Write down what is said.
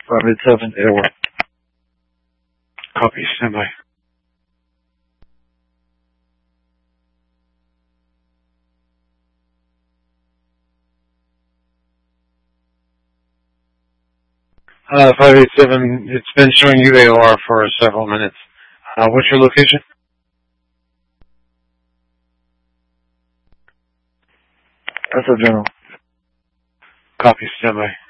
587 AOR. Copy, standby. Uh, 587, it's been showing you AOR for several minutes. What's your location? That's a general. Copy, standby.